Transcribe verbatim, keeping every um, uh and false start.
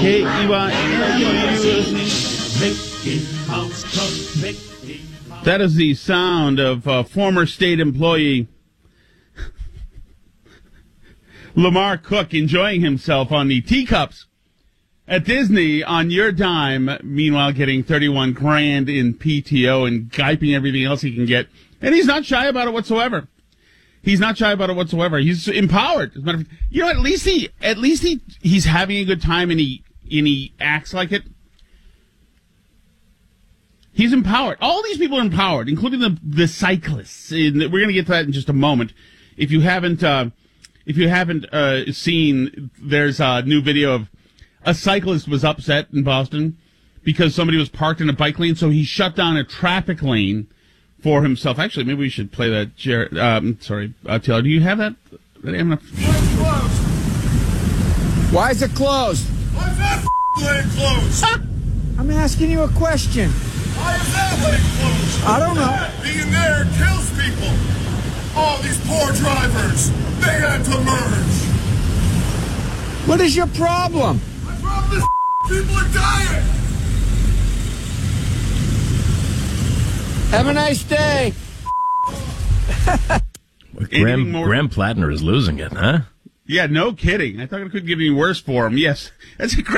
K E Y M U S. That is the sound of uh, former state employee Lamar Cook enjoying himself on the teacups at Disney on your dime, meanwhile getting thirty-one grand in P T O and giping everything else he can get. And he's not shy about it whatsoever. He's not shy about it whatsoever. He's empowered. As a matter of fact, you know, at least he, at least he, he's having a good time and he, and he acts like it. He's empowered. All these people are empowered, including the the cyclists. And we're going to get to that in just a moment. If you haven't, uh, if you haven't uh, seen, there's a new video of a cyclist was upset in Boston because somebody was parked in a bike lane, so he shut down a traffic lane for himself. Actually, maybe we should play that. Jared, um, sorry, uh, Taylor, do you have that? Why is it closed? Why is that lane closed? I'm asking you a question. Why is that lane closed? I don't know. Being there kills people. All these poor drivers, they had to merge. What is your problem? My problem is people are dying. Have a nice day. Graham, Graham Plattner is losing it, huh? Yeah, no kidding. I thought it couldn't get any worse for him. Yes, that's a great